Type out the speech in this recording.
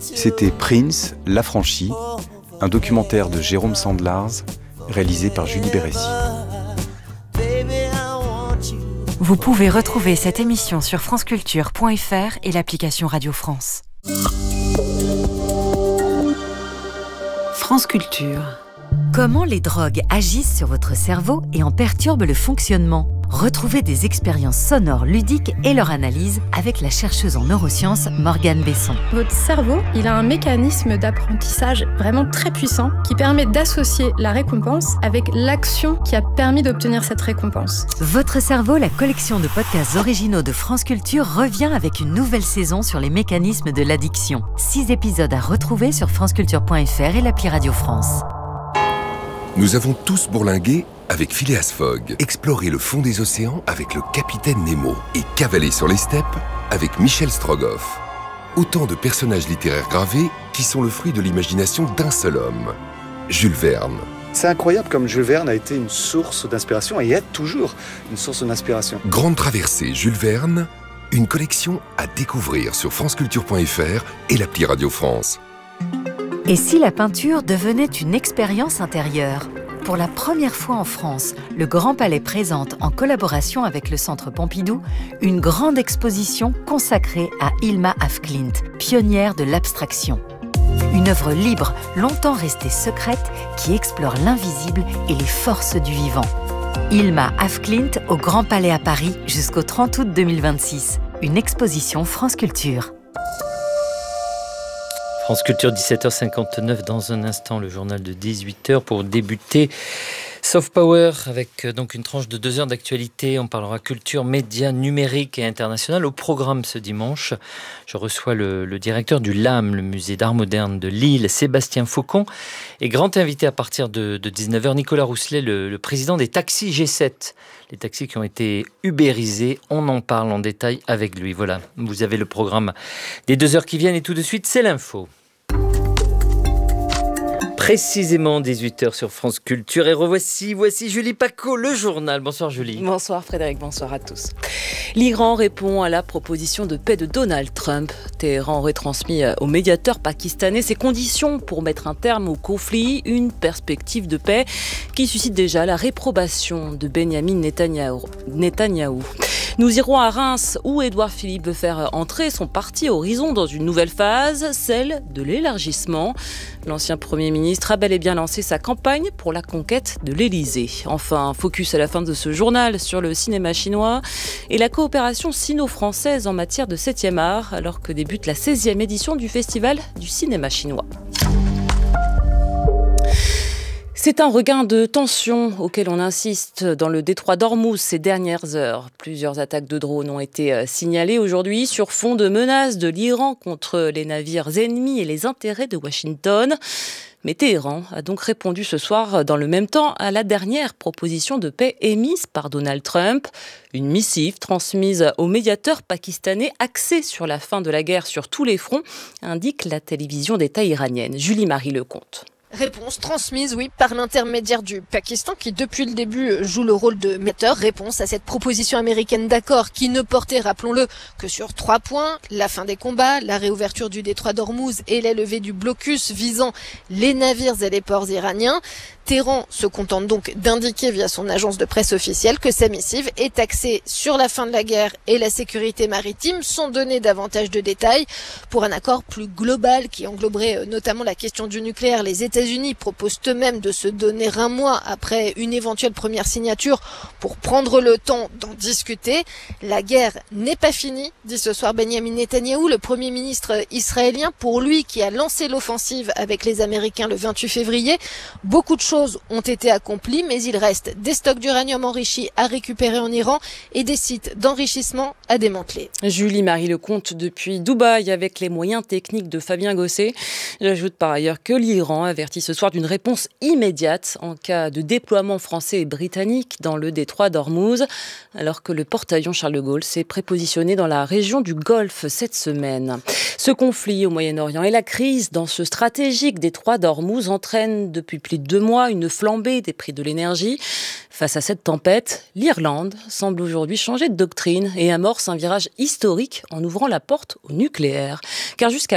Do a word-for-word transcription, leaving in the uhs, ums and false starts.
C'était Prince, l'affranchi, un documentaire de Jérôme Sandlars, réalisé par Julie Bérécy. Vous pouvez retrouver cette émission sur franceculture point f r et l'application Radio France. France Culture. Comment les drogues agissent sur votre cerveau et en perturbent le fonctionnement ? Retrouvez des expériences sonores ludiques et leur analyse avec la chercheuse en neurosciences Morgane Besson. Votre cerveau, il a un mécanisme d'apprentissage vraiment très puissant qui permet d'associer la récompense avec l'action qui a permis d'obtenir cette récompense. Votre cerveau, la collection de podcasts originaux de France Culture, revient avec une nouvelle saison sur les mécanismes de l'addiction. Six épisodes à retrouver sur franceculture point f r et l'appli Radio France. Nous avons tous bourlingué avec Phileas Fogg, exploré le fond des océans avec le capitaine Nemo et cavalé sur les steppes avec Michel Strogoff. Autant de personnages littéraires gravés qui sont le fruit de l'imagination d'un seul homme, Jules Verne. C'est incroyable comme Jules Verne a été une source d'inspiration et est toujours une source d'inspiration. Grande traversée Jules Verne, une collection à découvrir sur franceculture point f r et l'appli Radio France. Et si la peinture devenait une expérience intérieure ? Pour la première fois en France, le Grand Palais présente, en collaboration avec le Centre Pompidou, une grande exposition consacrée à Hilma af Klint, pionnière de l'abstraction. Une œuvre libre, longtemps restée secrète, qui explore l'invisible et les forces du vivant. Hilma af Klint au Grand Palais à Paris jusqu'au trente août deux mille vingt-six. Une exposition France Culture. France Culture, dix-sept heures cinquante-neuf, dans un instant, le journal de dix-huit heures pour débuter Soft Power avec donc une tranche de deux heures d'actualité. On parlera culture, médias, numérique et international. Au programme ce dimanche, je reçois le, le directeur du L A M, le musée d'art moderne de Lille, Sébastien Faucon, et grand invité à partir de, de dix-neuf heures, Nicolas Rousselet, le, le président des taxis G sept. Les taxis qui ont été ubérisés, on en parle en détail avec lui. Voilà, vous avez le programme des deux heures qui viennent et tout de suite, c'est l'info. Précisément dix-huit heures sur France Culture et revoici, voici Julie Paco, le journal. Bonsoir Julie. Bonsoir Frédéric, bonsoir à tous. L'Iran répond à la proposition de paix de Donald Trump. Téhéran aurait transmis au médiateur pakistanais ses conditions pour mettre un terme au conflit, une perspective de paix qui suscite déjà la réprobation de Benyamin Netanyahou. Netanyahou. Nous irons à Reims où Édouard Philippe veut faire entrer son parti Horizon dans une nouvelle phase, celle de l'élargissement. L'ancien Premier ministre a bel et bien lancé sa campagne pour la conquête de l'Élysée. Enfin, focus à la fin de ce journal sur le cinéma chinois et la coopération sino-française en matière de septième art, alors que débute la seizième édition du Festival du cinéma chinois. C'est un regain de tension auquel on insiste dans le détroit d'Ormuz ces dernières heures. Plusieurs attaques de drones ont été signalées aujourd'hui sur fond de menaces de l'Iran contre les navires ennemis et les intérêts de Washington. Mais Téhéran a donc répondu ce soir dans le même temps à la dernière proposition de paix émise par Donald Trump. Une missive transmise au médiateur pakistanais axée sur la fin de la guerre sur tous les fronts, indique la télévision d'État iranienne. Julie-Marie Lecomte. Réponse transmise, oui, par l'intermédiaire du Pakistan qui, depuis le début, joue le rôle de médiateur. Réponse à cette proposition américaine d'accord qui ne portait, rappelons-le, que sur trois points. La fin des combats, la réouverture du détroit d'Ormuz et la levée du blocus visant les navires et les ports iraniens. Téhéran se contente donc d'indiquer via son agence de presse officielle que sa missive est axée sur la fin de la guerre et la sécurité maritime, sans donner davantage de détails. Pour un accord plus global qui engloberait notamment la question du nucléaire, les États-Unis proposent eux-mêmes de se donner un mois après une éventuelle première signature pour prendre le temps d'en discuter. La guerre n'est pas finie, dit ce soir Benyamin Netanyahou, le Premier ministre israélien. Pour lui qui a lancé l'offensive avec les Américains le vingt-huit février, beaucoup de choses ont été accomplies, mais il reste des stocks d'uranium enrichi à récupérer en Iran et des sites d'enrichissement à démanteler. Julie-Marie Lecomte depuis Dubaï avec les moyens techniques de Fabien Gosset. J'ajoute par ailleurs que l'Iran avertit ce soir d'une réponse immédiate en cas de déploiement français et britannique dans le détroit d'Ormuz, alors que le porte-avions Charles de Gaulle s'est prépositionné dans la région du Golfe cette semaine. Ce conflit au Moyen-Orient et la crise dans ce stratégique détroit d'Ormuz entraînent depuis plus de deux mois une flambée des prix de l'énergie. Face à cette tempête, l'Irlande semble aujourd'hui changer de doctrine et amorce un virage historique en ouvrant la porte au nucléaire. Car jusqu'à